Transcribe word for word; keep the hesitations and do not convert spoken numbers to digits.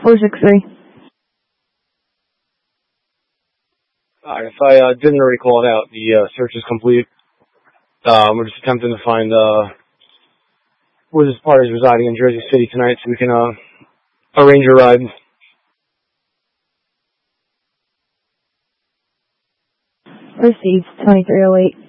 four six three. Uh, if I uh, didn't already call it out, the uh, search is complete. Uh, we're just attempting to find uh, where this party is residing in Jersey City tonight so we can uh, arrange a ride. Received twenty-three oh eight.